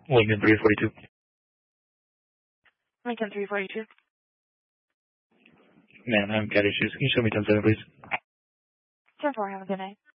Lincoln 342. Lincoln 342. Man, I'm cat issues. Can you show me 10-7, please? 10-4, have a good night.